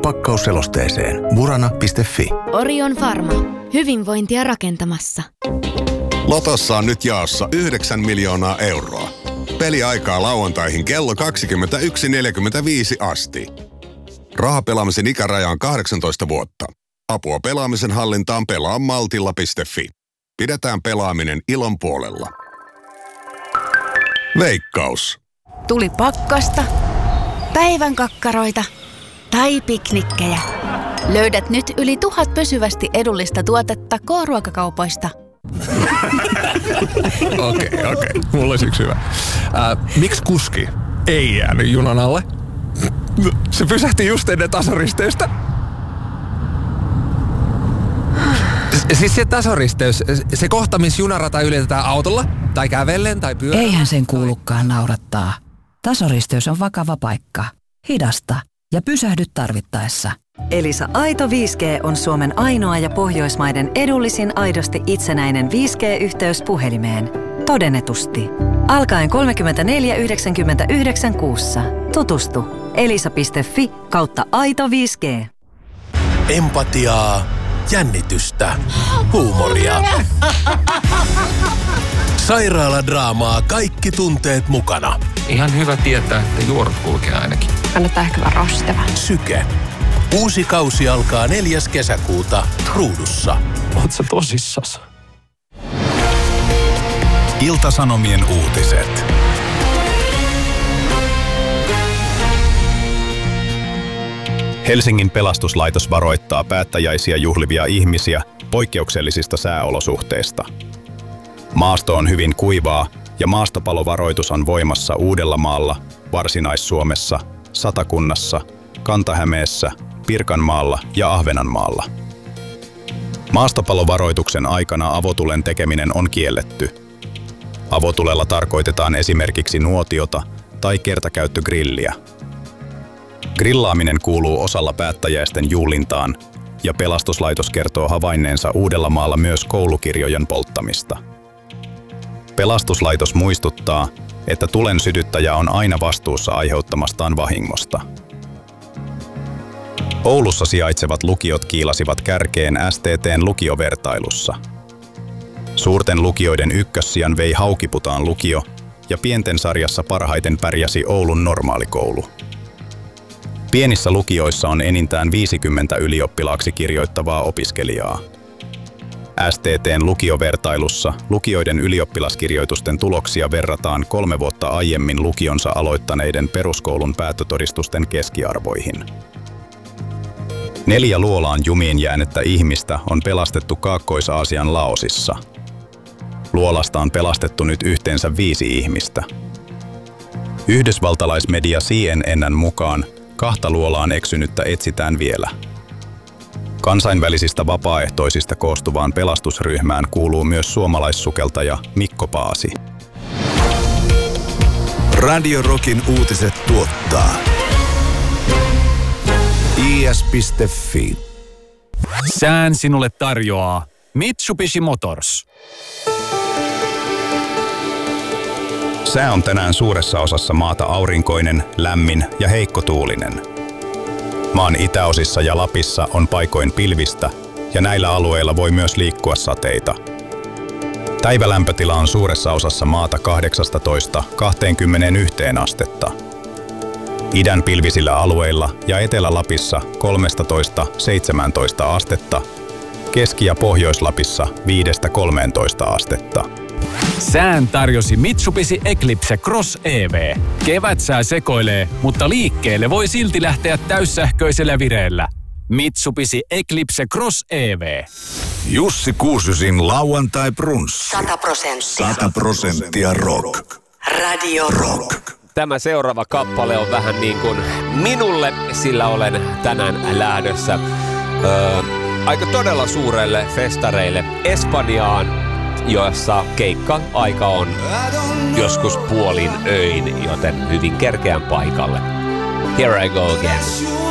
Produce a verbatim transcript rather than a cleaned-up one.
pakkausselosteeseen burana piste fi. Orion Pharma. Hyvinvointia rakentamassa. Lotossa on nyt jaossa yhdeksän miljoonaa euroa. Peliaikaa lauantaihin kello kaksikymmentäyksi neljäkymmentäviisi asti. Rahapelaamisen ikäraja on kahdeksantoista vuotta. Apua pelaamisen hallintaan pelaa maltilla piste fi. Pidetään pelaaminen ilon puolella. Veikkaus. Tuli pakkasta, päivän kakkaroita tai piknikkejä. Löydät nyt yli tuhat pysyvästi edullista tuotetta K-ruokakaupoista. Okei, okei. Okay, okay. Mulla olisi yksi hyvä. Äh, miksi kuski ei jäänyt junan alle? Se pysähti just ennen tasoristeystä. Siis se tasoristeys, se kohta, missä junarata ylitetään autolla, tai kävellen, tai pyörällä. Eihän sen kuulukaan naurattaa. Tasoristeys on vakava paikka. Hidasta ja pysähdy tarvittaessa. Elisa Aito viisi G on Suomen ainoa ja Pohjoismaiden edullisin aidosti itsenäinen viisi G-yhteys puhelimeen. Todennetusti. Alkaen kolmekymmentäneljä yhdeksänkymmentäyhdeksän kuussa. Tutustu. elisa piste fi kautta aito viisi G. Empatiaa, jännitystä, huumoria. Sairaaladraamaa, kaikki tunteet mukana. Ihan hyvä tietää, että juorat kulkee ainakin. Kannattaa ehkä vähän rastava. Syke. Uusi kausi alkaa neljäs kesäkuuta Ruudussa. Oot sä tosissas? Ilta-Sanomien uutiset. Helsingin pelastuslaitos varoittaa päättäjäisiä juhlivia ihmisiä poikkeuksellisista sääolosuhteista. Maasto on hyvin kuivaa ja maastopalovaroitus on voimassa Uudellamaalla, Varsinais-Suomessa, Satakunnassa, Kanta-Hämeessä, Pirkanmaalla ja Ahvenanmaalla. Maastopalovaroituksen aikana avotulen tekeminen on kielletty. Avotulella tarkoitetaan esimerkiksi nuotiota tai kertakäyttögrilliä. Grillaaminen kuuluu osalla päättäjäisten juhlintaan ja pelastuslaitos kertoo havainneensa Uudellamaalla myös koulukirjojen polttamista. Pelastuslaitos muistuttaa, että tulen sytyttäjä on aina vastuussa aiheuttamastaan vahingosta. Oulussa sijaitsevat lukiot kiilasivat kärkeen S T T:n lukiovertailussa. Suurten lukioiden ykkössijan vei Haukiputaan lukio ja pienten sarjassa parhaiten pärjäsi Oulun normaalikoulu. Pienissä lukioissa on enintään viisikymmentä ylioppilaaksi kirjoittavaa opiskelijaa. S T T:n lukiovertailussa lukioiden ylioppilaskirjoitusten tuloksia verrataan kolme vuotta aiemmin lukionsa aloittaneiden peruskoulun päättötodistusten keskiarvoihin. Neljä luolaan jumiin jäänyttä ihmistä on pelastettu Kaakkois-Aasian Laosissa. Luolasta on pelastettu nyt yhteensä viisi ihmistä. Yhdysvaltalaismedia C N N:n mukaan kahta luolaan eksynyttä etsitään vielä. Kansainvälisistä vapaaehtoisista koostuvaan pelastusryhmään kuuluu myös suomalaissukeltaja Mikko Paasi. Radio Rockin uutiset tuottaa I S piste fi. Sään sinulle tarjoaa Mitsubishi Motors. Sää on tänään suuressa osassa maata aurinkoinen, lämmin ja heikkotuulinen. Maan itäosissa ja Lapissa on paikoin pilvistä ja näillä alueilla voi myös liikkua sateita. Päivälämpötila on suuressa osassa maata kahdeksastatoista kaksikymmentäyksi astetta. Idän pilvisillä alueilla ja Etelä-Lapissa kolmetoista seitsemäntoista astetta, Keski- ja Pohjois-Lapissa viidestä kolmeentoista astetta. Sään tarjosi Mitsubishi Eclipse Cross E V. Kevätsää sekoilee, mutta liikkeelle voi silti lähteä täyssähköisellä vireellä. Mitsubishi Eclipse Cross E V. Jussi Kuusysin lauantai brunssi. Sata prosenttia. Sata prosenttia rock. Radio Rock. Tämä seuraava kappale on vähän niin kuin minulle, sillä olen tänään lähdössä öö, aika todella suurelle festareille Espanjaan, jossa keikka-aika on joskus puolin öin, joten hyvin kerkeän paikalle. Here I go again.